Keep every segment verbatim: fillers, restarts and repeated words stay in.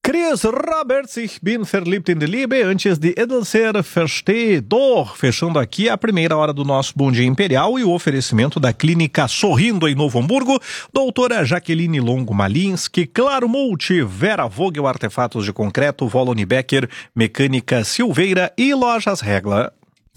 Chris Roberts, ich bin verliebt in die Liebe, antes de Edelser Verstehedor. Fechando aqui a primeira hora do nosso Bom Dia Imperial e o oferecimento da Clínica Sorrindo em Novo Hamburgo, doutora Jaqueline Longo Malinski, Claro Multi, Vera Vogel, Artefatos de Concreto, Voloni Becker, Mecânica Silveira e Lojas Regla.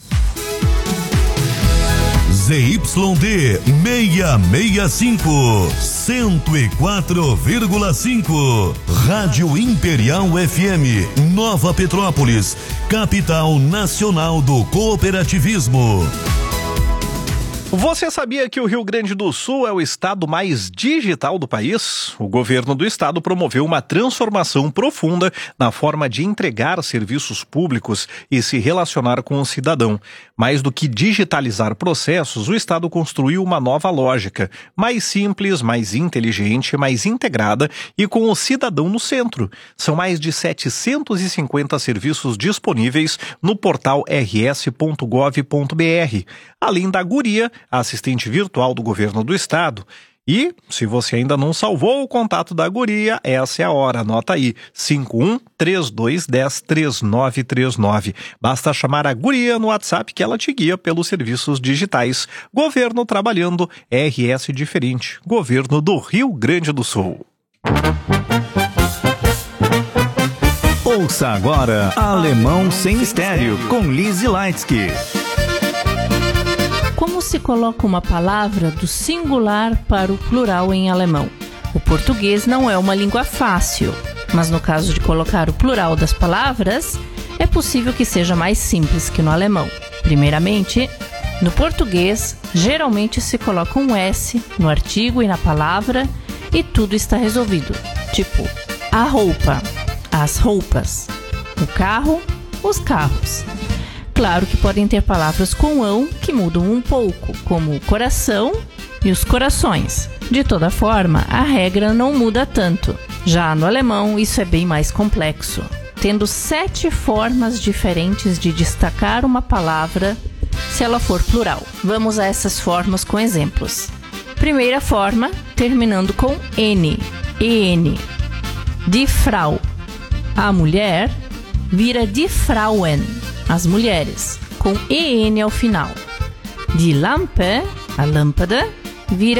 Z Y D seiscentos e sessenta e cinco, cento e quatro vírgula cinco, Rádio Imperial F M, Nova Petrópolis, capital nacional do cooperativismo. Você sabia que o Rio Grande do Sul é o estado mais digital do país? O governo do estado promoveu uma transformação profunda na forma de entregar serviços públicos e se relacionar com o cidadão. Mais do que digitalizar processos, o estado construiu uma nova lógica, mais simples, mais inteligente, mais integrada e com o cidadão no centro. São mais de setecentos e cinquenta serviços disponíveis no portal r s ponto gov ponto b r, além da Guria, a assistente virtual do governo do estado. E, se você ainda não salvou o contato da Guria, essa é a hora. Anota aí, cinco um três dois um zero três nove três nove. Basta chamar a Guria no WhatsApp que ela te guia pelos serviços digitais. Governo trabalhando, R S diferente. Governo do Rio Grande do Sul. Ouça agora Alemão Sem Mistério, com Lizzy Leitsky. Como se coloca uma palavra do singular para o plural em alemão? O português não é uma língua fácil, mas no caso de colocar o plural das palavras, é possível que seja mais simples que no alemão. Primeiramente, no português, geralmente se coloca um S no artigo e na palavra e tudo está resolvido. Tipo, a roupa, as roupas, o carro, os carros. Claro que podem ter palavras com ão que mudam um pouco, como coração e os corações. De toda forma, a regra não muda tanto. Já no alemão, isso é bem mais complexo, tendo sete formas diferentes de destacar uma palavra se ela for plural. Vamos a essas formas com exemplos. Primeira forma, terminando com N, en. Die Frau, a mulher, vira die Frauen, as mulheres, com en ao final. Die Lampe, a lâmpada, vira